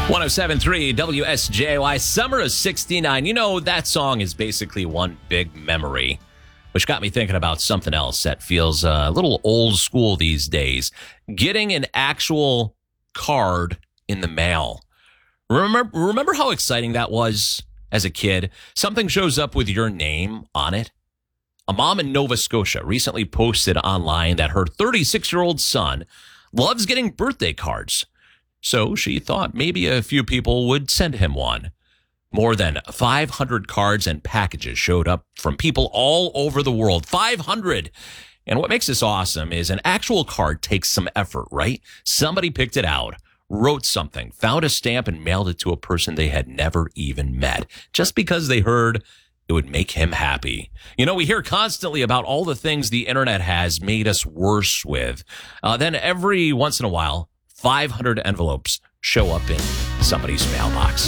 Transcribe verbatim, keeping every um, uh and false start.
one oh seven point three W S J Y, Summer of sixty-nine. You know, that song is basically one big memory, which got me thinking about something else that feels uh, a little old school these days. Getting an actual card in the mail. Remember, remember how exciting that was as a kid? Something shows up with your name on it. A mom in Nova Scotia recently posted online that her thirty-six-year-old son loves getting birthday cards. So she thought maybe a few people would send him one. More than five hundred cards and packages showed up from people all over the world. five hundred! And what makes this awesome is an actual card takes some effort, right? Somebody picked it out, wrote something, found a stamp, and mailed it to a person they had never even met, just because they heard it would make him happy. You know, we hear constantly about all the things the internet has made us worse with. Uh, then every once in a while, five hundred envelopes show up in somebody's mailbox.